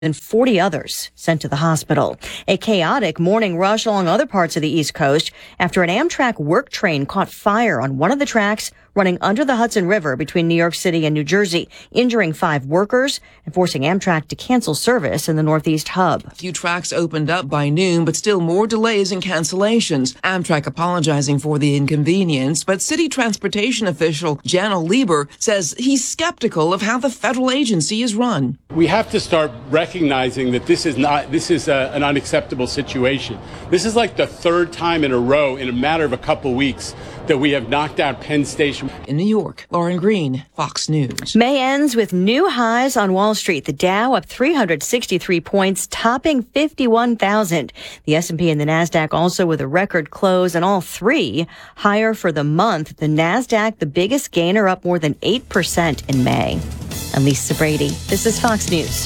and 40 others sent to the hospital. A chaotic morning rush along other parts of the East Coast after an Amtrak work train caught fire on one of the tracks running under the Hudson River between New York City and New Jersey, injuring 5 workers and forcing Amtrak to cancel service in the Northeast hub. A few tracks opened up by noon, but still more delays and cancellations. Amtrak apologizing for the inconvenience, but city transportation official Janel Lieber says he's skeptical of how the federal agency is run. We have to start recognizing that this is an unacceptable situation. This is like the 3rd time in a row in a matter of a couple weeks that we have knocked out Penn Station. In New York, Lauren Green, Fox News. May ends with new highs on Wall Street. The Dow up 363 points, topping 51,000. The S&P and the Nasdaq also with a record close, and all three higher for the month. The Nasdaq, the biggest gainer, up more than 8% in May. I'm Lisa Brady. This is Fox News.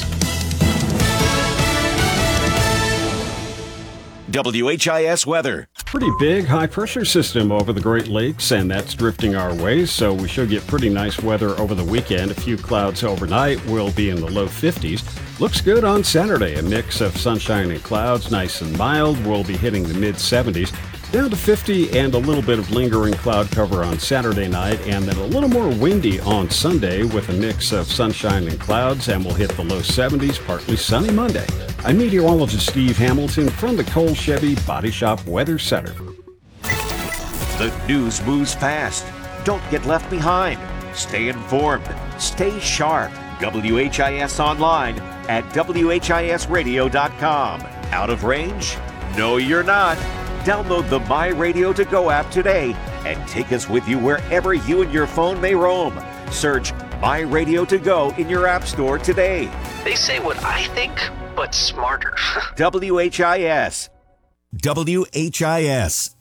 WHIS weather. Pretty big high-pressure system over the Great Lakes, and that's drifting our way, so we should get pretty nice weather over the weekend. A few clouds overnight. Will be in the low 50s. Looks good on Saturday. A mix of sunshine and clouds, nice and mild. We'll be hitting the mid-70s. Down to 50 and a little bit of lingering cloud cover on Saturday night, and then a little more windy on Sunday with a mix of sunshine and clouds, and we'll hit the low 70s, partly sunny Monday. I'm meteorologist Steve Hamilton from the Cole Chevy Body Shop Weather Center. The news moves fast. Don't get left behind. Stay informed. Stay sharp. WHIS online at WHISradio.com. Out of range? No, you're not. Download the My Radio To Go app today and take us with you wherever you and your phone may roam. Search My Radio To Go in your app store today. They say what I think, but smarter. WHIS. WHIS.